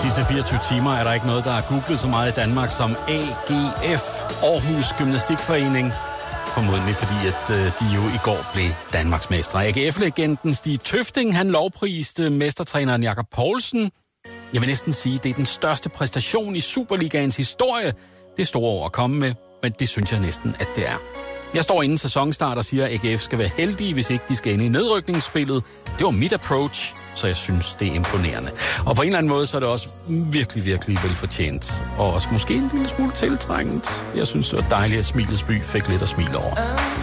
sidste 24 timer er der ikke noget, der har googlet så meget i Danmark som AGF, Aarhus Gymnastikforening. Formodentlig fordi, at de jo i går blev Danmarksmestre. AGF-legenden Stig Tøfting, han lovpriste mestertræneren Jakob Poulsen. Jeg vil næsten sige, at det er den største præstation i Superligaens historie. Det er store ord at komme med, men det synes jeg næsten, at det er. Jeg står inden sæsonstart og siger, at AGF skal være heldige, hvis ikke de skal ind i nedrykningsspillet. Det var mit approach, så jeg synes, det er imponerende. Og på en eller anden måde, så er det også virkelig, virkelig velfortjent. Og også måske en lille smule tiltrængt. Jeg synes, det var dejligt, at Smilets by fik lidt at smile over.